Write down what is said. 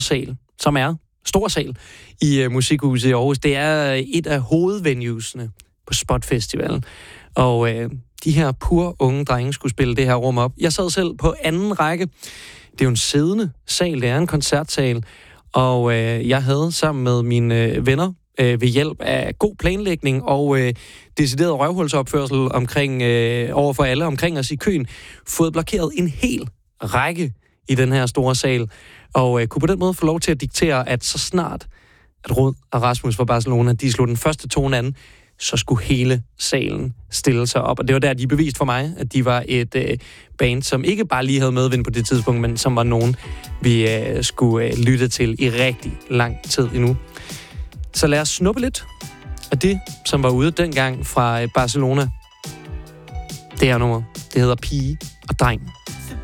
sal, som er stor sal i Musikhuset i Aarhus. Det er et af hovedvenuesene på Spot Festival. Og de her pur unge drenge skulle spille det her rum op. Jeg sad selv på anden række. Det er jo en siddende sal, det er en koncertsal. Og jeg havde sammen med mine venner ved hjælp af god planlægning og decideret røvhulsopførsel omkring, over for alle omkring os i køen, fået blokeret en hel række i den her store sal. Og kunne på den måde få lov til at diktere, at så snart at Rud og Rasmus fra Barcelona, de slog den første tone an, så skulle hele salen stille sig op. Og det var der, de beviste for mig, at de var et band, som ikke bare lige havde medvind på det tidspunkt, men som var nogen, vi skulle lytte til i rigtig lang tid endnu. Så lad os snuppe lidt af det, som var ude dengang fra Barcelona. Det her nummer, det hedder Pige og Dreng.